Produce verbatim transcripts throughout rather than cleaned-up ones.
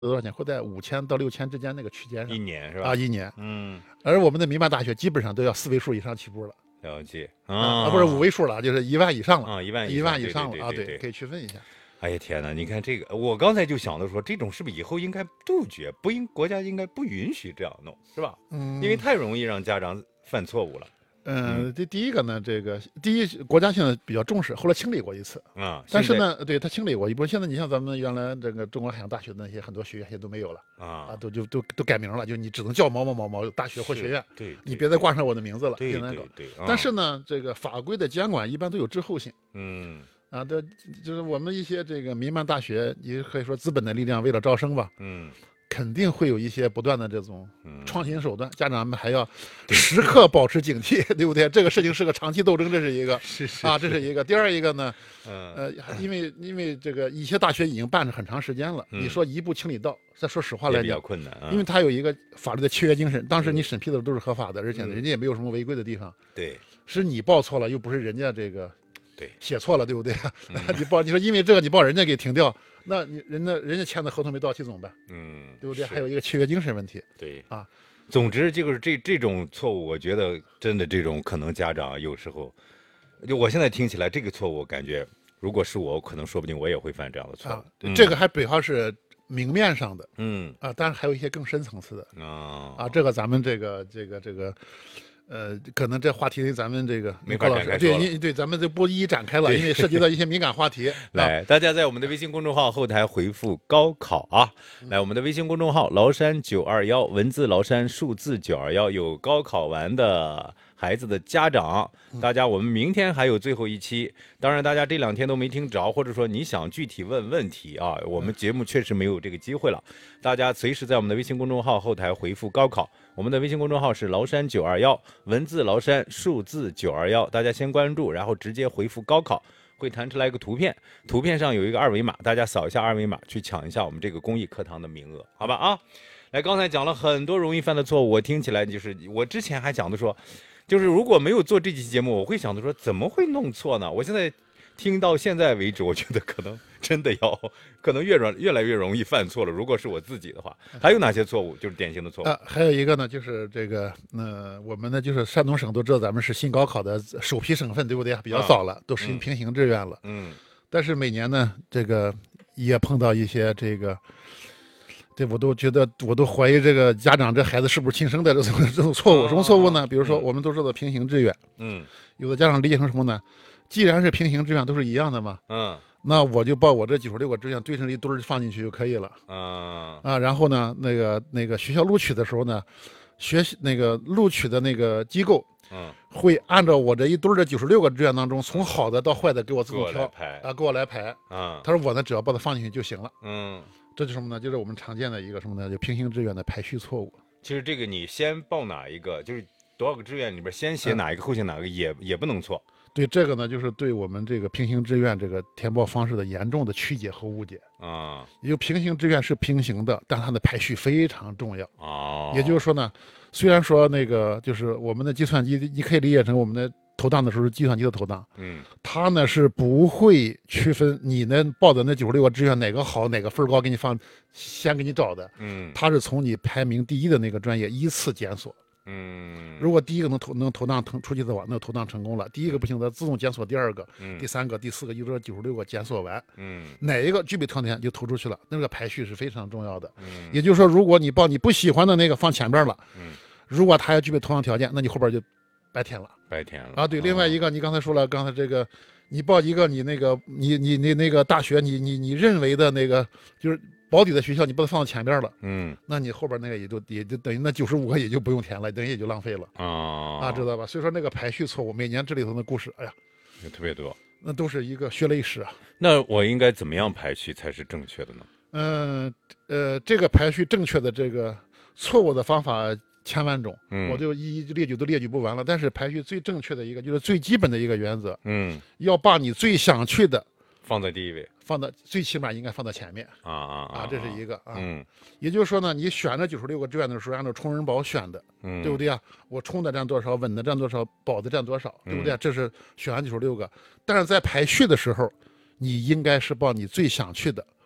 多少钱？会在五千到六千之间那个区间上。 一年是吧？ 啊，一年。 嗯， 而我们的民办大学基本上都要四位数以上起步了。 了解啊， 啊， 不是五位数了，就是一万以上了啊，一万一万以上上了啊， 对， 可以区分一下。 哎呀天哪！你看这个，我刚才就想到说，这种是不是以后应该杜绝？不应国家应该不允许这样弄，是吧？ 嗯， 因为太容易让家长犯错误了。 嗯，这第一个呢，这个第一国家现在比较重视，后来清理过一次啊， 但是呢，对他清理过一波。现在你像咱们原来这个中国海洋大学的那些很多学院现在都没有了啊，啊，都就都都改名了，就你只能叫某某某某大学或学院， 对， 你别再挂上我的名字了。 对对对。 但是呢，这个法规的监管一般都有滞后性。 嗯。 啊，这就是我们一些这个民办大学，也可以说资本的力量为了招生吧， 嗯， 肯定会有一些不断的这种创新手段，家长们还要时刻保持警惕，对不对？这个事情是个长期斗争，这是一个， 是是啊，这是一个。第二一个呢，呃，因为因为这个一些大学已经办了很长时间了，你说一步清理到，再说实话来讲， 比较困难， 因为它有一个法律的契约精神，当时你审批的都是合法的，而且人家也没有什么违规的地方， 对， 是你报错了，又不是人家这个。 对， 写错了，对不对？嗯、你报，你说因为这个你报人家给停掉，那你人家人家签的合同没到期怎么办？嗯，对不对？还有一个契约精神问题。 对啊， 总之就是这这种错误，我觉得真的这种可能家长有时候，就我现在听起来这个错误，感觉如果是我，可能说不定我也会犯这样的错误。 啊嗯、这个还主要是明面上的， 嗯啊，当然还有一些更深层次的啊啊，这个咱们这个这个这个。呃，可能这话题咱们这个没法展开说了，对，对，咱们就不一一展开了，因为涉及到一些敏感话题。 来， 啊、 大家在我们的微信公众号后台回复“高考”啊，来，我们的微信公众号崂山九二幺，文字崂山，数字九二幺，有高考完的孩子的家长，大家我们明天还有最后一期，当然大家这两天都没听着，或者说你想具体问问题啊，我们节目确实没有这个机会了，大家随时在我们的微信公众号后台回复“高考”。我们的微信公众号是崂山九二幺，文字崂山，数字九二幺，大家先关注，然后直接回复高考，会弹出来一个图片，图片上有一个二维码，大家扫一下二维码去抢一下我们这个公益课堂的名额，好吧啊？来，刚才讲了很多容易犯的错误，我听起来就是我之前还讲的说，就是如果没有做这期节目，我会想的说怎么会弄错呢？我现在听到现在为止，我觉得可能真的要，可能越软越来越容易犯错了。如果是我自己的话，还有哪些错误就是典型的错误？ 啊，还有一个呢，就是这个，呃，我们呢就是山东省都知道咱们是新高考的首批省份，对不对？比较早了，啊、都是平行志愿了。 嗯。 但是每年呢，这个也碰到一些这个，这我都觉得，我都怀疑这个家长这孩子是不是亲生的这种这种错误。什么错误呢？比如说，我们都知道平行志愿，嗯，有的家长理解成什么呢？既然是平行志愿，都是一样的嘛，嗯。那我就把我这九十六个志愿对成一堆放进去就可以了。啊啊，然后呢，那个那个学校录取的时候呢，学习那个录取的那个机构，嗯，会按照我这一堆的九十六个志愿当中，从好的到坏的给我自动挑啊，给我来排啊。他说我呢，只要把它放进去就行了。嗯，这就是什么呢？就是我们常见的一个什么呢？就平行志愿的排序错误。 其实这个你先报哪一个，就是多少个志愿里边先写哪一个，后写哪个也也不能错。 对这个呢，就是对我们这个平行志愿这个填报方式的严重的曲解和误解啊。也就平行志愿是平行的，但它的排序非常重要哦。也就是说呢，虽然说那个就是我们的计算机，你可以理解成我们的投档的时候是计算机的投档，嗯，它呢是不会区分你呢报的那九十六个志愿哪个好哪个分高，给你放先给你找的，嗯，它是从你排名第一的那个专业依次检索。嗯，如果第一个能投能投档出去的话，那投档成功了。第一个不行的，自动检索第二个、嗯、第三个、第四个，一直到九十六个检索完。嗯，哪一个具备条件就投出去了。那个排序是非常重要的。嗯，也就是说，如果你报你不喜欢的那个放前边了，嗯，如果他要具备同样条件，那你后边就白填了。 白填了啊！对，另外一个你刚才说了，刚才这个你报一个你那个你你你那个大学，你你你认为的那个就是。保底的学校你把它放到前边了，嗯，那你后边那个也就也就等于那九十五个也就不用填了，等于也就浪费了啊、哦、啊，知道吧？所以说那个排序错误，每年这里头的故事，哎呀， 也特别多， 那都是一个血泪史啊。 那我应该怎么样排序才是正确的呢？ 嗯 呃, 呃，这个排序正确的这个错误的方法千万种，嗯，我就一一列举都列举不完了。但是排序最正确的一个就是最基本的一个原则，嗯，要把你最想去的放在第一位。 放到最起码应该放到前面啊啊啊！这是一个啊，嗯，也就是说呢，你选这九十六个志愿的时候，按照充人保选的，嗯，对不对啊？我充的占多少，稳的占多少，保的占多少，对不对、啊？这是选完九十六个，但是在排序的时候，你应该是报你最想去的，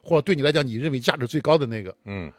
或者对你来讲你认为价值最高的那个， 嗯，